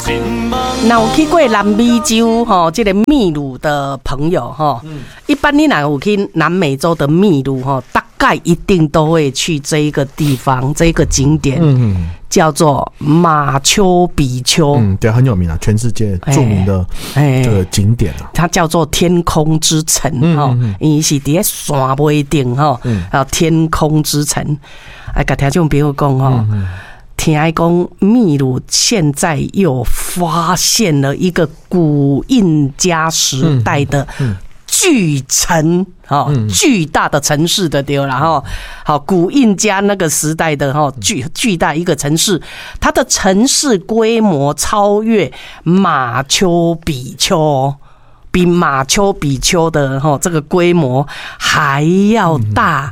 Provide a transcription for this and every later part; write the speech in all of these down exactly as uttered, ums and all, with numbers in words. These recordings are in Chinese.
那有去过南美洲吼，这个秘鲁的朋友吼，嗯、一般你若有去南美洲的秘鲁吼，大概一定都会去这一个地方，这一个景点，嗯、叫做马丘比丘。 嗯，对，很有名啊，全世界著名的这个景点啊。 它叫做天空之城哈，伊是伫咧山尾顶哈，啊，天空之城。哎，甲听众朋友讲吼。听讲秘鲁现在又发现了一个古印加时代的巨城，哦，巨大的城市的对啦，哈，好，古印加那个时代的哈巨巨大一个城市，它的城市规模超越马丘比丘，比马丘比丘的哈这个规模还要大，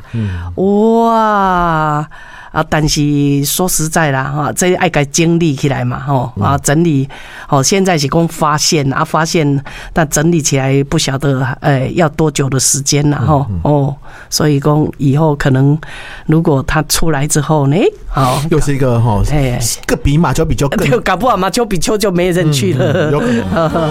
哇！啊，但是说实在啦，哈，这爱该整理起来嘛，吼啊，整理，哦，现在是讲发现啊，发现，但整理起来不晓得，呃，要多久的时间啦，吼哦，所以讲以后可能如果他出来之后呢，好， 又是一个哈，哎，个比马丘比丘更， 搞不好马丘比丘就没人去了，有可能。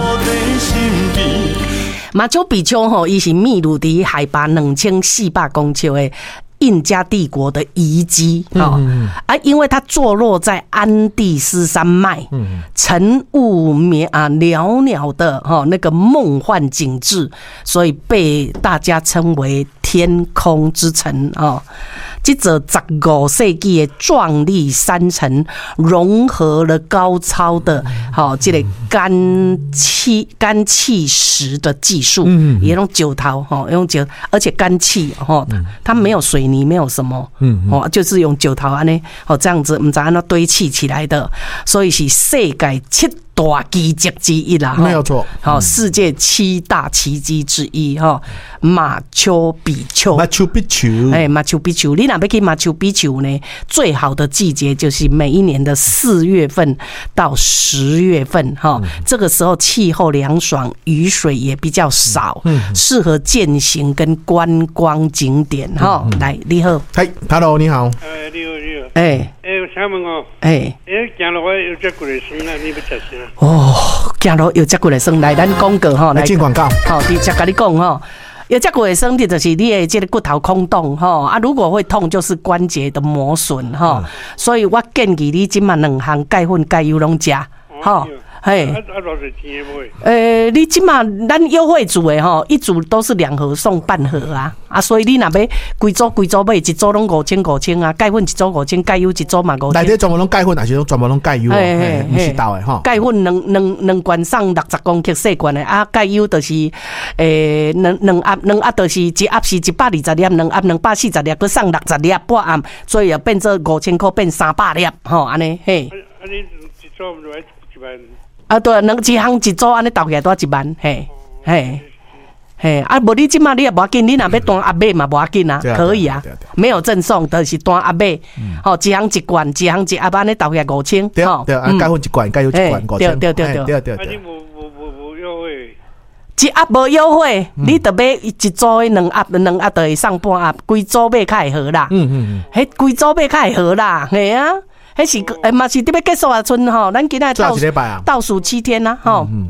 马丘比丘吼，伊是秘鲁的海拔两千四百公尺的。印加帝国的遗迹啊，啊，因为它坐落在安第斯山脉，晨雾绵啊袅袅的哈那个梦幻景致，所以被大家称为天空之城啊。这座十五世纪的壮丽山城，融合了高超的好这个干气干气石的技术，嗯，也用九桃哈，用九，而且干气哈，它没有水泥，没有什么，嗯，哦，就是用九桃安呢，哦这样子，唔知安那堆砌起来的，所以是世界七大奇迹之一啦， 没有错， 好，世界七大奇迹之一哈，马丘比丘， 马丘比丘， 哎，马丘比丘，你哪要去马丘比丘呢？最好的季节就是每一年的四月份到十月份哈，这个时候气候凉爽，雨水也比较少，适合健行跟观光景点哈。来，你好， 嗨 ，Hello， 你好， 哎，你好，你好， 哎， 哎，我想问哦， 哎， 哎，行路我有只过来生啦，你要吃啥？ 哦，行路有只过来生，来咱广告哈， 来进广告， 好，直接跟你讲哈。有这过的身体就是你的这个骨头空洞哈啊，如果会痛就是关节的磨损哈，所以我建议你今嘛两项钙粉钙油拢食哈。嘿，啊啊，多少钱买？呃，你即马咱优惠组的吼，一组都是两盒送半盒啊，啊，所以你若要规组规组买，一组拢五千五千啊，钙粉一组五千，钙油一组嘛五千。 内底全部拢钙粉，还是全部拢钙油？嘿，不是豆的吼。 钙粉两两两罐送六十公克细罐的啊，钙油就是诶两两盒两盒就是一盒是一百二十粒，两盒两百四十粒，佮送六十粒半盒，所以就变做五千块变三百粒吼，安尼嘿。 啊，你一组唔来一万？ 啊，对，两一项一组安尼斗起来多一万，嘿，嘿，嘿，啊，无你即马你也无要紧，你若要单阿买嘛无要紧啊，可以啊，没有赠送，就是单阿买，吼，一项一罐，一项一盒安尼斗起来五千， 对对，啊，钙粉一罐，钙油一罐，五千， 对对对对对对。 啊，你无无无无优惠？ 一盒无优惠，你得买一组的两盒，两盒就会送半盒，规组买较会好啦，嗯嗯嗯，迄规组买较会好啦，嘿啊。迄是诶，嘛是特别结束啊，村吼，咱今仔倒倒数七天呐，吼。嗯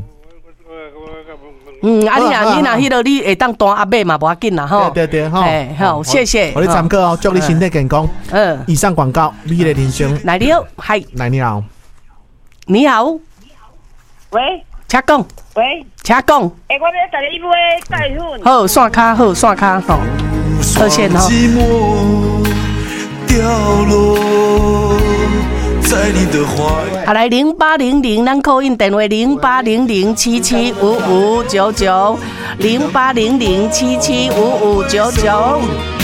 嗯，啊，你若你若迄落你会当单阿买嘛，无要紧啦，吼。 对对对，吼。 哎，好，谢谢。 我哋参考哦，祝你身体健康。嗯。以上广告，美丽人生。 来你好，嗨。 来你好。 你好。 喂。 请讲。 喂。 请讲。 诶，我要带你买钙粉。 好，线卡好，线卡好。二线吼。掉落在你的怀。好，来零八零零，咱call in电话零八零零七七五五九九，零八零零七七五五九九。